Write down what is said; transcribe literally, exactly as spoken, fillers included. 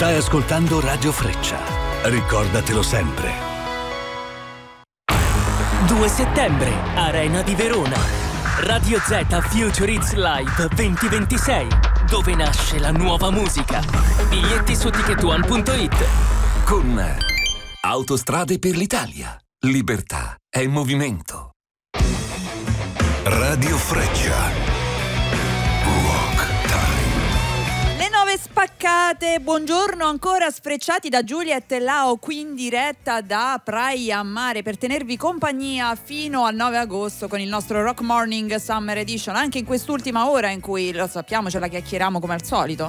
Stai ascoltando Radio Freccia. Ricordatelo sempre. due settembre, Arena di Verona. Radio Z Future Hits Live duemilaventisei, dove nasce la nuova musica. Biglietti su ticket one punto it. Con Autostrade per l'Italia. Libertà è movimento. Radio Freccia. Spaccate, buongiorno ancora sfrecciati da Juliet Lao, qui in diretta da Praia a Mare per tenervi compagnia fino al nove agosto con il nostro Rock Morning Summer Edition, anche in quest'ultima ora in cui, lo sappiamo, ce la chiacchieriamo come al solito.